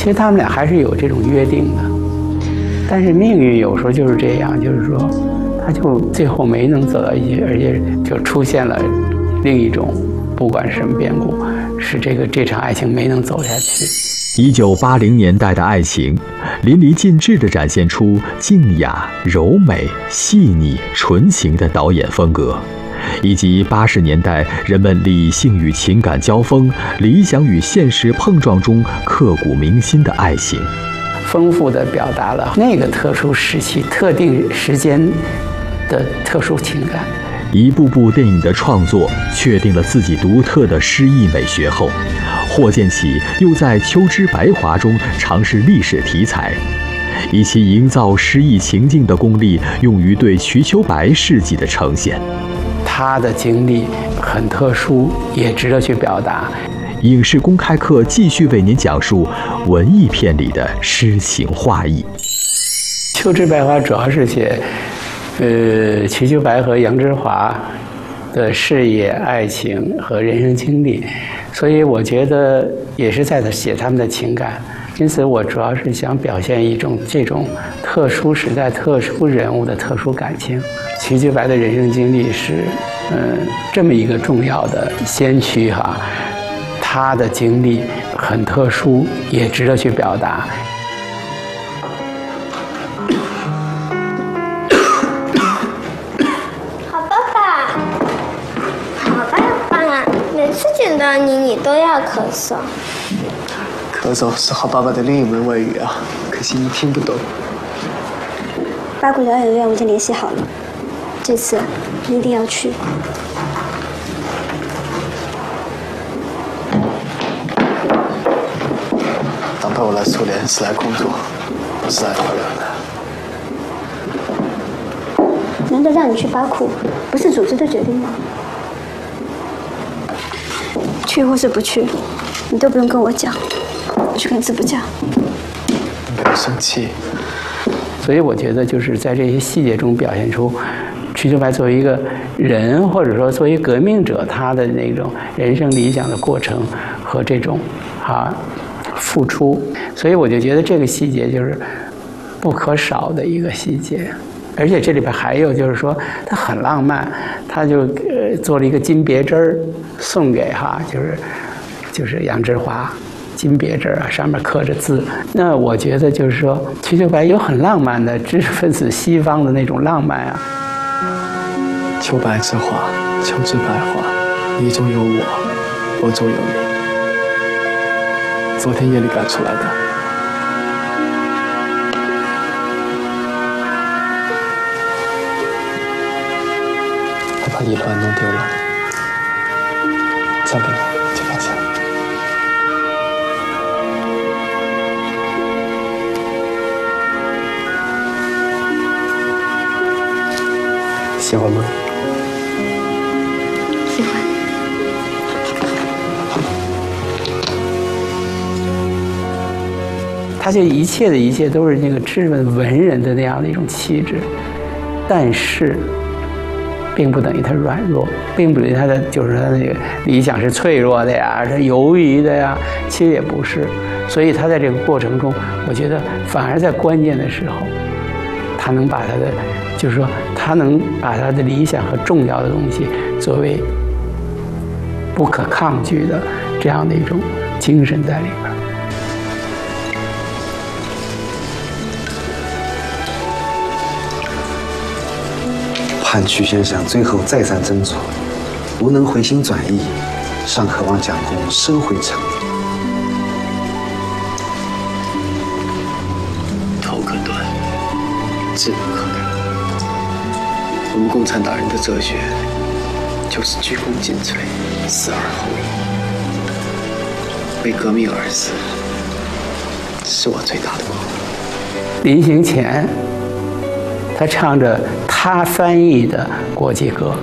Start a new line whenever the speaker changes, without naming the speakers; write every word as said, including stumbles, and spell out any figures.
其实他们俩还是有这种约定的，但是命运有时候就是这样，就是说，他就最后没能走到一起，而且就出现了另一种，不管是什么变故，使这个这场爱情没能走下去。
一九八零年代的爱情，淋漓尽致地展现出静雅、柔美、细腻、纯情的导演风格，以及八十年代人们理性与情感交锋、理想与现实碰撞中刻骨铭心的爱情，
丰富地表达了那个特殊时期、特定时间的特殊情感。
一部部电影的创作确定了自己独特的诗意美学后，霍建起又在《秋之白华》中尝试历史题材，以其营造诗意情境的功力用于对瞿秋白事迹的呈现。
他的经历很特殊，也值得去表达。
影视公开课继续为您讲述文艺片里的诗情画意。
《秋之白华》主要是写呃，瞿秋白和杨之华的事业、爱情和人生经历，所以我觉得也是在写他们的情感。因此，我主要是想表现一种这种特殊时代、特殊人物的特殊感情。瞿秋白的人生经历是，嗯、呃，这么一个重要的先驱哈，他的经历很特殊，也值得去表达。
见到你，你都要咳嗽。
咳嗽是好爸爸的另一门外语啊，可惜你听不懂。
八股疗养院我已经联系好了，这次你一定要去。
当派我来苏联是来工作，不是来疗养的。
难道让你去巴库，不是组织的决定吗？去或是不去，你都不用跟我讲，我去跟字部讲。
不要生气。
所以我觉得就是在这些细节中表现出瞿秋白作为一个人，或者说作为革命者，他的那种人生理想的过程和这种啊付出。所以我就觉得这个细节就是不可少的一个细节。而且这里边还有就是说，他很浪漫，他就呃做了一个金别针儿送给哈，就是就是杨之华，金别针啊，上面刻着字。那我觉得就是说，瞿秋白有很浪漫的知识分子西方的那种浪漫啊。
秋白之华，秋之白华，你中有我，我中有你。昨天夜里赶出来的。把一乱弄丢了，交给你就放下。喜欢吗？
喜欢。
他就一切的一切都是那个知识分子文人的那样的一种气质，但是并不等于他软弱，并不等于他的就是他的那个理想是脆弱的呀，是犹豫的呀，其实也不是。所以他在这个过程中，我觉得反而在关键的时候，他能把他的，就是说他能把他的理想和重要的东西作为不可抗拒的这样的一种精神在里边。
盼瞿先生最后再三斟酌，无能回心转意，尚渴望蒋公收回成命。
头可断，志不可改。我们共产党人的哲学就是鞠躬尽瘁，死而后已。为革命而死，是我最大的光荣。
临行前，他唱着他翻译的国际歌。